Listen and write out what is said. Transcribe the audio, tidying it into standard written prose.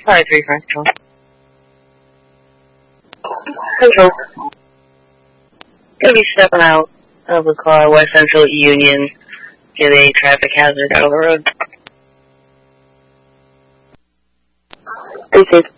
Sorry, 3 French Control. Control. Gonna be stepping out of the car, West Central Union, get a traffic hazard out of the road. 3-6.